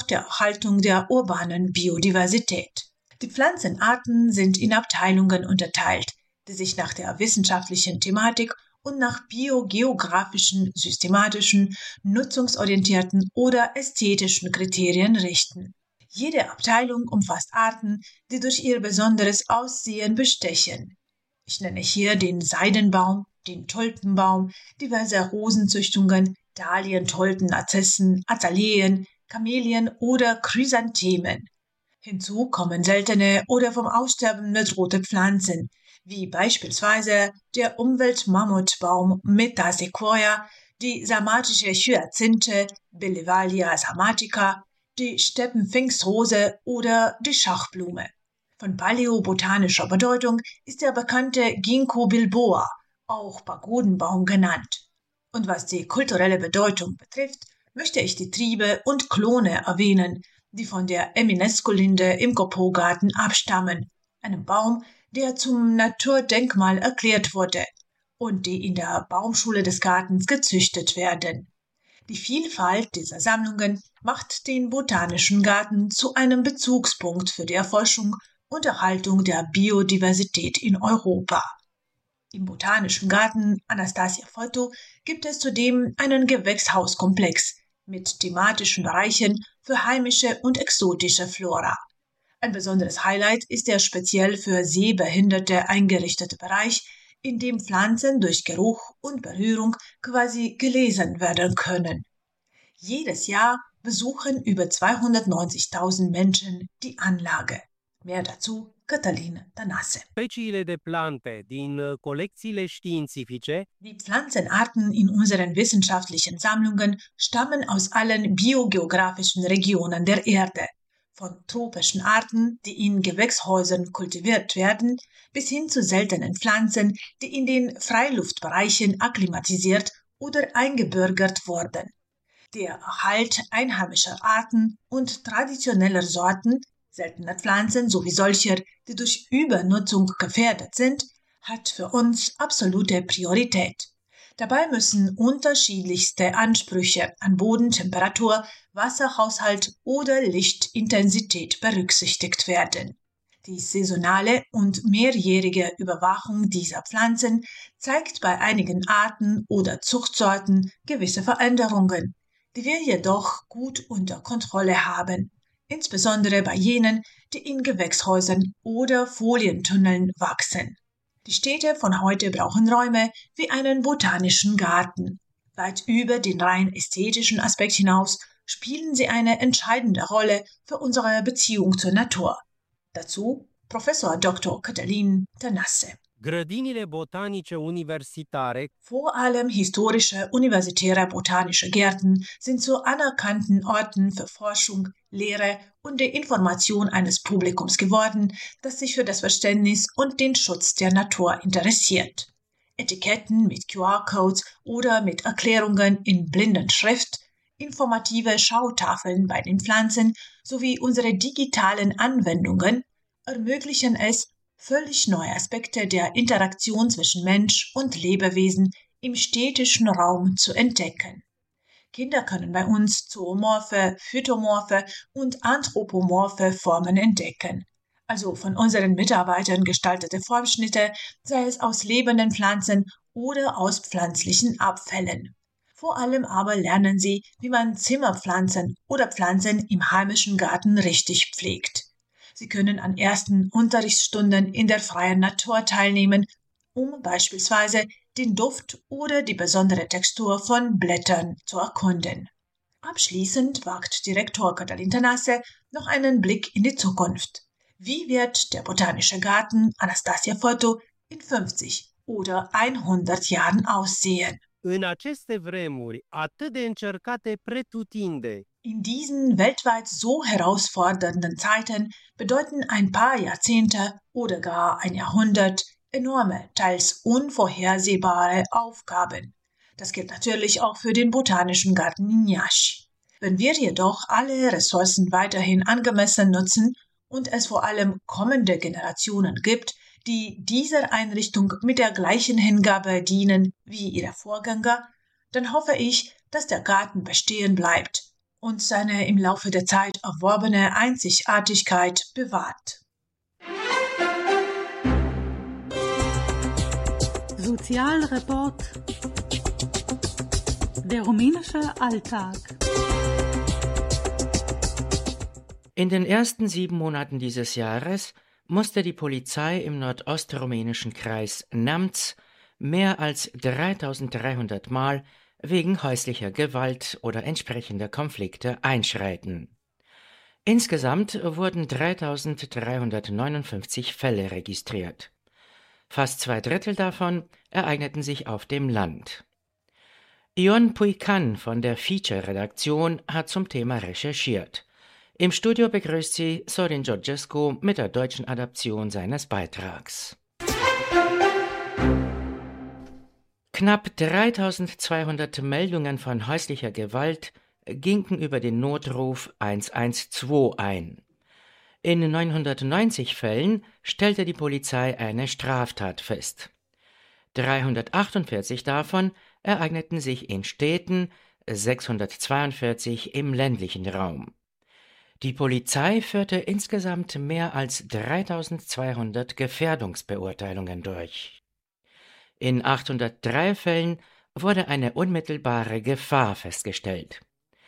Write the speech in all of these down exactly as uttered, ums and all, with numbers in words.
der Erhaltung der urbanen Biodiversität. Die Pflanzenarten sind in Abteilungen unterteilt, die sich nach der wissenschaftlichen Thematik und nach biogeografischen, systematischen, nutzungsorientierten oder ästhetischen Kriterien richten. Jede Abteilung umfasst Arten, die durch ihr besonderes Aussehen bestechen. Ich nenne hier den Seidenbaum, den Tulpenbaum, diverse Rosenzüchtungen, Dahlien, Tulpen, Narzissen, Azaleen, Kamelien oder Chrysanthemen. Hinzu kommen seltene oder vom Aussterben bedrohte Pflanzen, wie beispielsweise der Umweltmammutbaum Metasequoia, die sarmatische Hyazinthe Belivalia sarmatica, die Steppenpfingstrose oder die Schachblume. Von paläobotanischer Bedeutung ist der bekannte Ginkgo bilboa, auch Pagodenbaum genannt. Und was die kulturelle Bedeutung betrifft, möchte ich die Triebe und Klone erwähnen, die von der Eminesco-Linde im Copeau-Garten abstammen, einem Baum, der zum Naturdenkmal erklärt wurde und die in der Baumschule des Gartens gezüchtet werden. Die Vielfalt dieser Sammlungen macht den Botanischen Garten zu einem Bezugspunkt für die Erforschung und Erhaltung der Biodiversität in Europa. Im Botanischen Garten Anastasia Photo gibt es zudem einen Gewächshauskomplex mit thematischen Bereichen für heimische und exotische Flora. Ein besonderes Highlight ist der speziell für Sehbehinderte eingerichtete Bereich, in dem Pflanzen durch Geruch und Berührung quasi gelesen werden können. Jedes Jahr besuchen über zweihundertneunzigtausend Menschen die Anlage. Mehr dazu Cătălin Tănase. Speciile de plante din colecțiile științifice. Die Pflanzenarten in unseren wissenschaftlichen Sammlungen stammen aus allen biogeografischen Regionen der Erde. Von tropischen Arten, die in Gewächshäusern kultiviert werden, bis hin zu seltenen Pflanzen, die in den Freiluftbereichen akklimatisiert oder eingebürgert wurden. Der Erhalt einheimischer Arten und traditioneller Sorten, seltener Pflanzen sowie solcher, die durch Übernutzung gefährdet sind, hat für uns absolute Priorität. Dabei müssen unterschiedlichste Ansprüche an Bodentemperatur, Wasserhaushalt oder Lichtintensität berücksichtigt werden. Die saisonale und mehrjährige Überwachung dieser Pflanzen zeigt bei einigen Arten oder Zuchtsorten gewisse Veränderungen, die wir jedoch gut unter Kontrolle haben, insbesondere bei jenen, die in Gewächshäusern oder Folientunneln wachsen. Die Städte von heute brauchen Räume wie einen botanischen Garten. Weit über den rein ästhetischen Aspekt hinaus spielen sie eine entscheidende Rolle für unsere Beziehung zur Natur. Dazu Professor Doktor Cătălin Tănase. Grădinile botanice universitare. Vor allem historische universitäre botanische Gärten sind zu anerkannten Orten für Forschung, Lehre und die Information eines Publikums geworden, das sich für das Verständnis und den Schutz der Natur interessiert. Etiketten mit Q R-Codes oder mit Erklärungen in Blindenschrift, informative Schautafeln bei den Pflanzen sowie unsere digitalen Anwendungen ermöglichen es, völlig neue Aspekte der Interaktion zwischen Mensch und Lebewesen im städtischen Raum zu entdecken. Kinder können bei uns zoomorphe, phytomorphe und anthropomorphe Formen entdecken, also von unseren Mitarbeitern gestaltete Formschnitte, sei es aus lebenden Pflanzen oder aus pflanzlichen Abfällen. Vor allem aber lernen sie, wie man Zimmerpflanzen oder Pflanzen im heimischen Garten richtig pflegt. Sie können an ersten Unterrichtsstunden in der freien Natur teilnehmen, um beispielsweise den Duft oder die besondere Textur von Blättern zu erkunden. Abschließend wagt Direktor Cătălin Tănase noch einen Blick in die Zukunft. Wie wird der Botanische Garten Anastasia Photo in fünfzig oder hundert Jahren aussehen? În aceste vremuri atât de încercate pretutinde. In diesen weltweit so herausfordernden Zeiten bedeuten ein paar Jahrzehnte oder gar ein Jahrhundert enorme, teils unvorhersehbare Aufgaben. Das gilt natürlich auch für den Botanischen Garten in Iași. Wenn wir jedoch alle Ressourcen weiterhin angemessen nutzen und es vor allem kommende Generationen gibt, die dieser Einrichtung mit der gleichen Hingabe dienen wie ihre Vorgänger, dann hoffe ich, dass der Garten bestehen bleibt und seine im Laufe der Zeit erworbene Einzigartigkeit bewahrt. Sozialreport. Der rumänische Alltag. In den ersten sieben Monaten dieses Jahres musste die Polizei im nordostrumänischen Kreis Neamț mehr als dreitausenddreihundert Mal wegen häuslicher Gewalt oder entsprechender Konflikte einschreiten. Insgesamt wurden dreitausenddreihundertneunundfünfzig Fälle registriert. Fast zwei Drittel davon ereigneten sich auf dem Land. Ion Puican von der Feature-Redaktion hat zum Thema recherchiert. Im Studio begrüßt sie Sorin Georgescu mit der deutschen Adaption seines Beitrags. Knapp dreitausendzweihundert Meldungen von häuslicher Gewalt gingen über den Notruf eins eins zwei ein. In neunhundertneunzig Fällen stellte die Polizei eine Straftat fest. dreihundertachtundvierzig davon ereigneten sich in Städten, sechshundertzweiundvierzig im ländlichen Raum. Die Polizei führte insgesamt mehr als dreitausendzweihundert Gefährdungsbeurteilungen durch. In achthundertdrei Fällen wurde eine unmittelbare Gefahr festgestellt.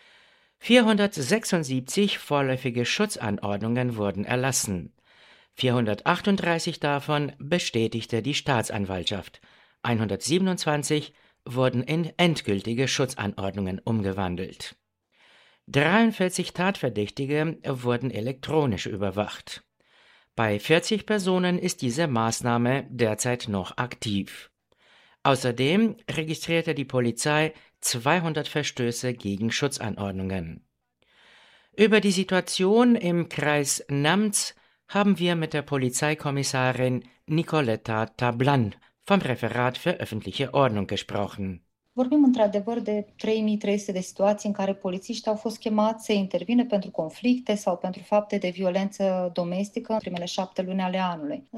vierhundertsechsundsiebzig vorläufige Schutzanordnungen wurden erlassen. vierhundertachtunddreißig davon bestätigte die Staatsanwaltschaft. hundertsiebenundzwanzig wurden in endgültige Schutzanordnungen umgewandelt. dreiundvierzig Tatverdächtige wurden elektronisch überwacht. Bei vierzig Personen ist diese Maßnahme derzeit noch aktiv. Außerdem registrierte die Polizei zweihundert Verstöße gegen Schutzanordnungen. Über die Situation im Kreis Neamț haben wir mit der Polizeikommissarin Nicoleta Tablan vom Referat für öffentliche Ordnung gesprochen. Vorbim într-adevăr de trei mii trei sute de situații în care polițiștii au fost chemați să intervină pentru conflicte sau pentru fapte de violență domestică în primele șapte luni ale anului.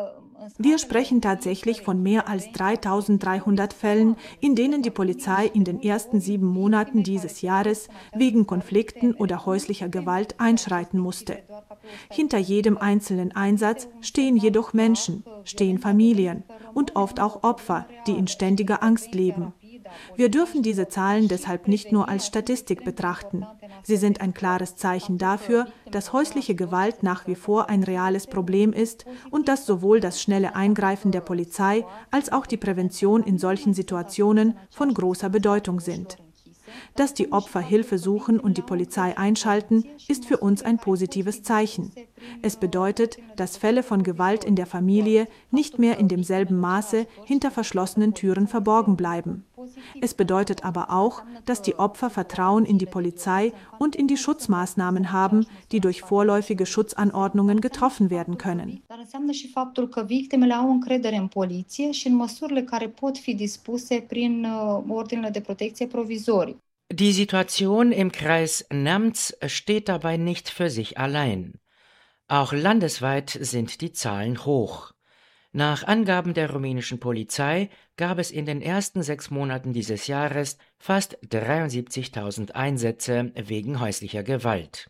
Wir sprechen tatsächlich von mehr als dreitausenddreihundert Fällen, in denen die Polizei in den ersten sieben Monaten dieses Jahres wegen Konflikten oder häuslicher Gewalt einschreiten musste. Hinter jedem einzelnen Einsatz stehen jedoch Menschen, stehen Familien und oft auch Opfer, die in ständiger Angst leben. Wir dürfen diese Zahlen deshalb nicht nur als Statistik betrachten. Sie sind ein klares Zeichen dafür, dass häusliche Gewalt nach wie vor ein reales Problem ist und dass sowohl das schnelle Eingreifen der Polizei als auch die Prävention in solchen Situationen von großer Bedeutung sind. Dass die Opfer Hilfe suchen und die Polizei einschalten, ist für uns ein positives Zeichen. Es bedeutet, dass Fälle von Gewalt in der Familie nicht mehr in demselben Maße hinter verschlossenen Türen verborgen bleiben. Es bedeutet aber auch, dass die Opfer Vertrauen in die Polizei und in die Schutzmaßnahmen haben, die durch vorläufige Schutzanordnungen getroffen werden können. Dar înseamnă și faptul că victimele au încredere în poliție și în măsurile care pot fi dispuse prin ordinele de protecție provizorii. Die Situation im Kreis Neamț steht dabei nicht für sich allein. Auch landesweit sind die Zahlen hoch. Nach Angaben der rumänischen Polizei gab es in den ersten sechs Monaten dieses Jahres fast dreiundsiebzigtausend Einsätze wegen häuslicher Gewalt.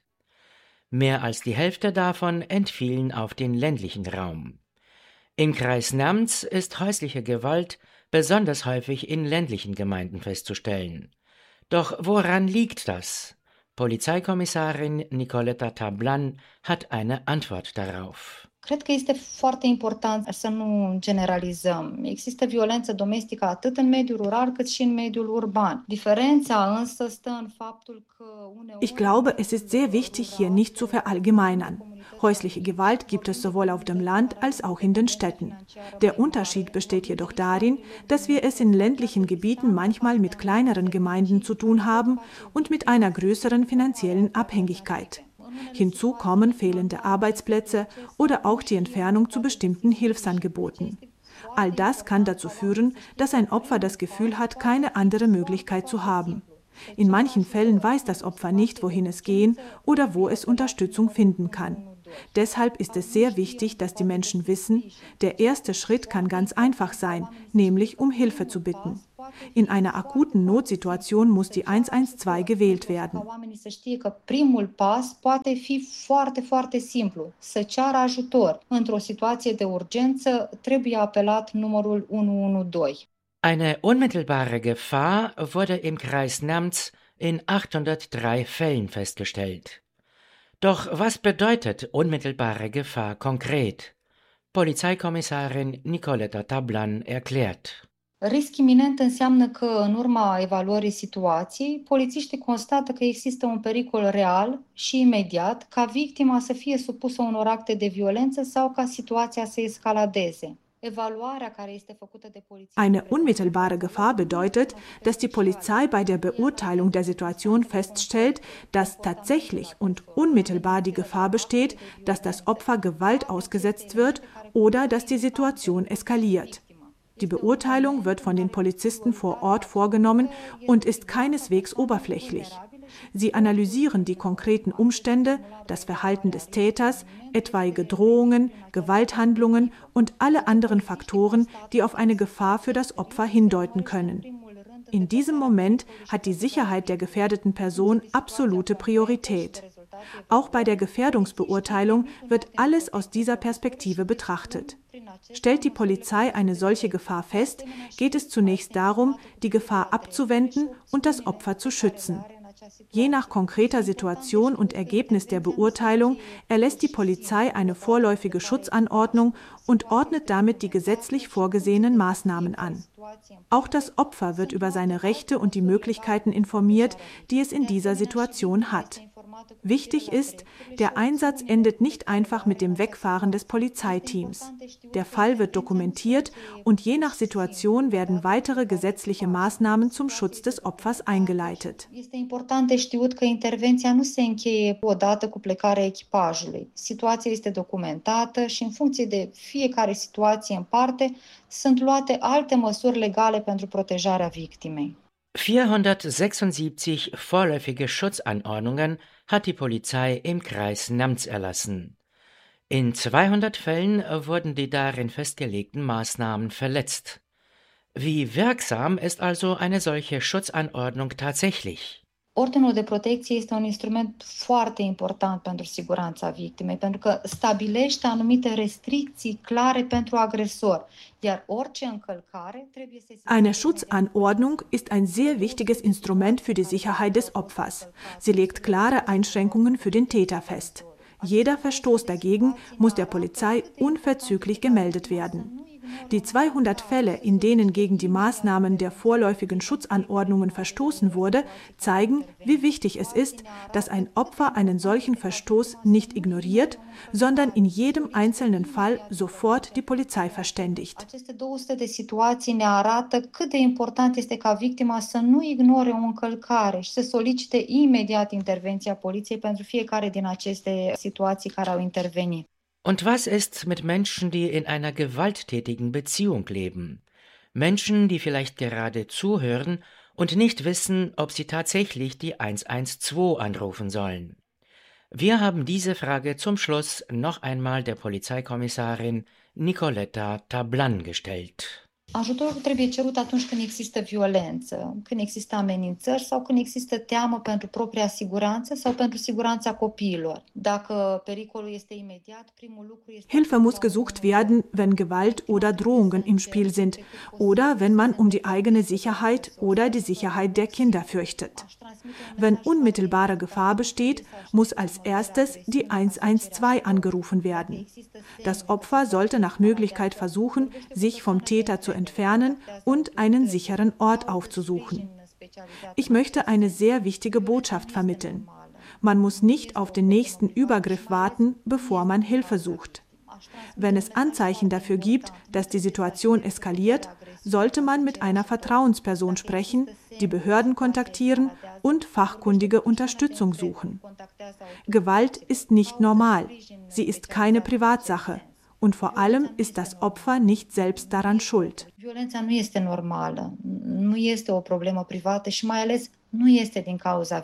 Mehr als die Hälfte davon entfielen auf den ländlichen Raum. Im Kreis Neamț ist häusliche Gewalt besonders häufig in ländlichen Gemeinden festzustellen. Doch woran liegt das? Polizeikommissarin Nicoleta Tablan hat eine Antwort darauf. Cred că este foarte important să nu generalizăm. Există violență domestică atât în mediul rural cât și în mediul urban. Diferența însă stă în faptul că uneori... Ich glaube, es ist sehr wichtig, hier nicht zu verallgemeinern. Häusliche Gewalt gibt es sowohl auf dem Land als auch in den Städten. Der Unterschied besteht jedoch darin, dass wir es in ländlichen Gebieten manchmal mit kleineren Gemeinden zu tun haben und mit einer größeren finanziellen Abhängigkeit. Hinzu kommen fehlende Arbeitsplätze oder auch die Entfernung zu bestimmten Hilfsangeboten. All das kann dazu führen, dass ein Opfer das Gefühl hat, keine andere Möglichkeit zu haben. In manchen Fällen weiß das Opfer nicht, wohin es gehen oder wo es Unterstützung finden kann. Deshalb ist es sehr wichtig, dass die Menschen wissen, der erste Schritt kann ganz einfach sein, nämlich um Hilfe zu bitten. In einer akuten Notsituation muss die eins eins zwei gewählt werden. Oamenii să știe că primul pas poate fi foarte, foarte simplu, să ceară ajutor. Într-o situație de urgență trebuie apelat numărul unu unu doi. Eine unmittelbare Gefahr wurde im Kreis Namz in achthundertdrei Fällen festgestellt. Doch was bedeutet unmittelbare Gefahr konkret? Polizeikommissarin Nicoletta Tablan erklärt. Risc iminent înseamnă că, în urma evaluării situației, polițiștii constată că există un pericol real și imediat ca victima să fie supusă unor acte de violență sau ca situația să escaladeze. Eine unmittelbare Gefahr bedeutet, dass die Polizei bei der Beurteilung der Situation feststellt, dass tatsächlich und unmittelbar die Gefahr besteht, dass das Opfer Gewalt ausgesetzt wird oder dass die Situation eskaliert. Die Beurteilung wird von den Polizisten vor Ort vorgenommen und ist keineswegs oberflächlich. Sie analysieren die konkreten Umstände, das Verhalten des Täters, etwaige Drohungen, Gewalthandlungen und alle anderen Faktoren, die auf eine Gefahr für das Opfer hindeuten können. In diesem Moment hat die Sicherheit der gefährdeten Person absolute Priorität. Auch bei der Gefährdungsbeurteilung wird alles aus dieser Perspektive betrachtet. Stellt die Polizei eine solche Gefahr fest, geht es zunächst darum, die Gefahr abzuwenden und das Opfer zu schützen. Je nach konkreter Situation und Ergebnis der Beurteilung erlässt die Polizei eine vorläufige Schutzanordnung und ordnet damit die gesetzlich vorgesehenen Maßnahmen an. Auch das Opfer wird über seine Rechte und die Möglichkeiten informiert, die es in dieser Situation hat. Wichtig ist, der Einsatz endet nicht einfach mit dem Wegfahren des Polizeiteams. Der Fall wird dokumentiert und je nach Situation werden weitere gesetzliche Maßnahmen zum Schutz des Opfers eingeleitet. Este important de știut că intervenția nu se încheie odată cu plecarea echipajului. Situația este documentată și în funcție de fiecare situație în parte sunt luate alte măsuri legale pentru protejarea victimei. vierhundertsechsundsiebzig vorläufige Schutzanordnungen hat die Polizei im Kreis Namz erlassen. In zweihundert Fällen wurden die darin festgelegten Maßnahmen verletzt. Wie wirksam ist also eine solche Schutzanordnung tatsächlich? Ordinul de protecție este un instrument foarte important pentru siguranța victimei, pentru că stabilește anumite restricții clare pentru agresor, iar orice încălcare trebuie să... Eine Schutzanordnung ist ein sehr wichtiges Instrument für die Sicherheit des Opfers. Sie legt klare Einschränkungen für den Täter fest. Jeder Verstoß dagegen muss der Polizei unverzüglich gemeldet werden. Die zweihundert Fälle, in denen gegen die Maßnahmen der vorläufigen Schutzanordnungen verstoßen wurde, zeigen, wie wichtig es ist, dass ein Opfer einen solchen Verstoß nicht ignoriert, sondern in jedem einzelnen Fall sofort die Polizei verständigt. Aceste două sute de situații ne arată cât de important este ca victima să nu ignore o încălcare și să solicite imediat intervenția poliției pentru fiecare din aceste situații care au intervenit. Und was ist mit Menschen, die in einer gewalttätigen Beziehung leben? Menschen, die vielleicht gerade zuhören und nicht wissen, ob sie tatsächlich die eins eins zwei anrufen sollen. Wir haben diese Frage zum Schluss noch einmal der Polizeikommissarin Nicoletta Tablan gestellt. Ajutorul trebuie cerut atunci când există violență, când există amenințări sau când există teamă pentru propria siguranță sau pentru siguranța copiilor. Dacă pericolul este imediat, primul lucru este... Hilfe muss gesucht werden, wenn Gewalt oder Drohungen im Spiel sind oder wenn man um die eigene Sicherheit oder die Sicherheit der Kinder fürchtet. Wenn unmittelbare Gefahr besteht, muss als erstes die eins eins zwei angerufen werden. Das Opfer sollte nach Möglichkeit versuchen, sich vom Täter zu entfernen und einen sicheren Ort aufzusuchen. Ich möchte eine sehr wichtige Botschaft vermitteln. Man muss nicht auf den nächsten Übergriff warten, bevor man Hilfe sucht. Wenn es Anzeichen dafür gibt, dass die Situation eskaliert, sollte man mit einer Vertrauensperson sprechen, die Behörden kontaktieren und fachkundige Unterstützung suchen. Gewalt ist nicht normal. Sie ist keine Privatsache. Und vor allem ist das Opfer nicht selbst daran schuld. Violența nu este normală, nu este o problemă privată și mai ales nu este din cauza